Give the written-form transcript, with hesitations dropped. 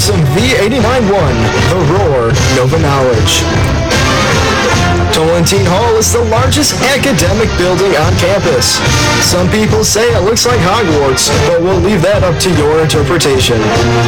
some V89.1, The Roar, Nova Knowledge. Tolentine Hall is the largest academic building on campus. Some people say it looks like Hogwarts, but we'll leave that up to your interpretation.